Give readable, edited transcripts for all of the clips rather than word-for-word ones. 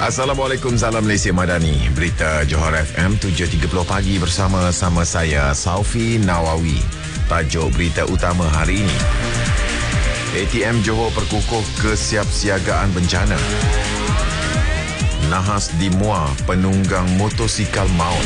Assalamualaikum, salam Malaysia Madani. Berita Johor FM 7.30 pagi bersama saya Saufi Nawawi. Tajuk berita utama hari ini. ATM Johor perkukuh kesiapsiagaan bencana. Nahas di Muar, penunggang motosikal maut.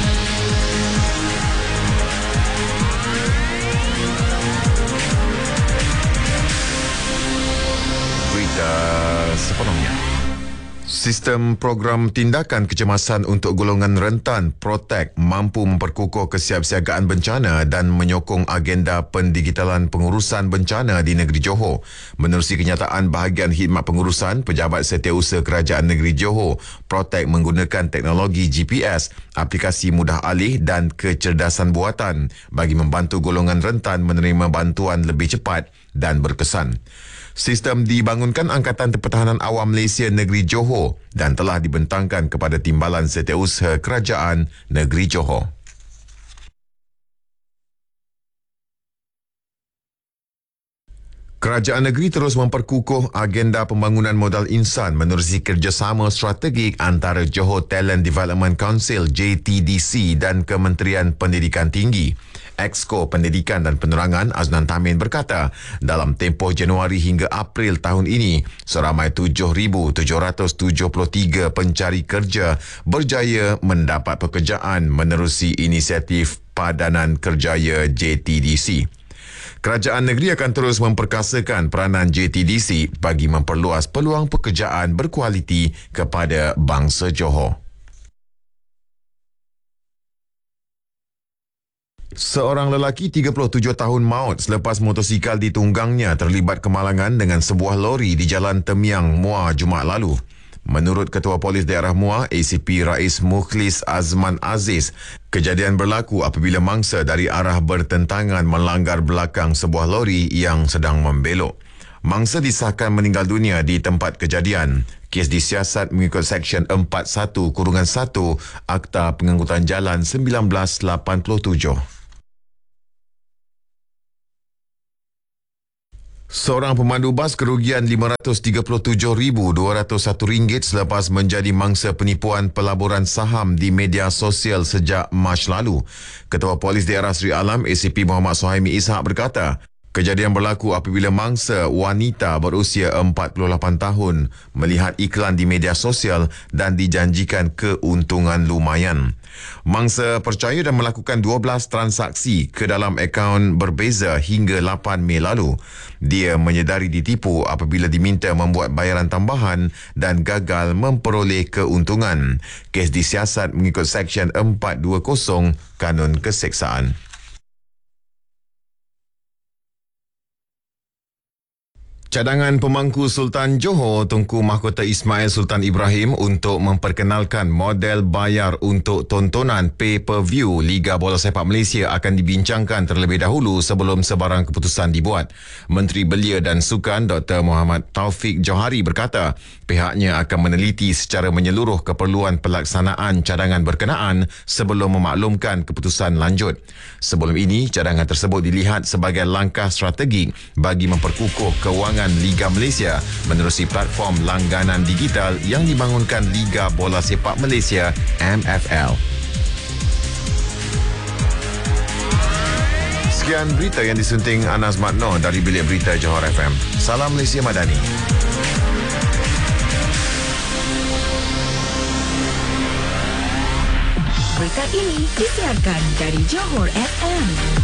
Berita sepenuhnya. Sistem program tindakan kecemasan untuk golongan rentan Protect mampu memperkukuh kesiapsiagaan bencana dan menyokong agenda pendigitalan pengurusan bencana di negeri Johor. Menerusi kenyataan bahagian khidmat pengurusan, Pejabat Setiausaha Kerajaan Negeri Johor, Protect menggunakan teknologi GPS, aplikasi mudah alih dan kecerdasan buatan bagi membantu golongan rentan menerima bantuan lebih cepat dan berkesan. Sistem dibangunkan Angkatan Pertahanan Awam Malaysia Negeri Johor dan telah dibentangkan kepada Timbalan Setiausaha Kerajaan Negeri Johor. Kerajaan negeri terus memperkukuh agenda pembangunan modal insan menerusi kerjasama strategik antara Johor Talent Development Council JTDC dan Kementerian Pendidikan Tinggi. Exco Pendidikan dan Penerangan Aznan Tamin berkata, dalam tempoh Januari hingga April tahun ini, seramai 7,773 pencari kerja berjaya mendapat pekerjaan menerusi inisiatif Padanan Kerjaya JTDC. Kerajaan negeri akan terus memperkasakan peranan JTDC bagi memperluas peluang pekerjaan berkualiti kepada bangsa Johor. Seorang lelaki 37 tahun maut selepas motosikal ditunggangnya terlibat kemalangan dengan sebuah lori di Jalan Temiang, Muar Jumaat lalu. Menurut Ketua Polis Daerah Muar, ACP Rais Mukhlis Azman Aziz, kejadian berlaku apabila mangsa dari arah bertentangan melanggar belakang sebuah lori yang sedang membelok. Mangsa disahkan meninggal dunia di tempat kejadian. Kes disiasat mengikut Seksyen 41-1 Akta Pengangkutan Jalan 1987. Seorang pemandu bas kerugian RM537,201 selepas menjadi mangsa penipuan pelaburan saham di media sosial sejak Mac lalu. Ketua Polis Daerah Seri Alam ACP Muhammad Suhaimi Ishak berkata, kejadian berlaku apabila mangsa wanita berusia 48 tahun melihat iklan di media sosial dan dijanjikan keuntungan lumayan. Mangsa percaya dan melakukan 12 transaksi ke dalam akaun berbeza hingga 8 Mei lalu. Dia menyedari ditipu apabila diminta membuat bayaran tambahan dan gagal memperoleh keuntungan. Kes disiasat mengikut Seksyen 420 Kanun Keseksaan. Cadangan Pemangku Sultan Johor Tunku Mahkota Ismail Sultan Ibrahim untuk memperkenalkan model bayar untuk tontonan pay-per-view Liga Bola Sepak Malaysia akan dibincangkan terlebih dahulu sebelum sebarang keputusan dibuat. Menteri Belia dan Sukan Dr. Muhammad Taufik Johari berkata, pihaknya akan meneliti secara menyeluruh keperluan pelaksanaan cadangan berkenaan sebelum memaklumkan keputusan lanjut. Sebelum ini, cadangan tersebut dilihat sebagai langkah strategik bagi memperkukuh kewangan Liga Malaysia menerusi platform langganan digital yang dibangunkan Liga Bola Sepak Malaysia MFL. Sekian berita yang disunting Anas Matno dari Bilik Berita Johor FM. Salam Malaysia Madani. Berita ini disiarkan dari Johor FM.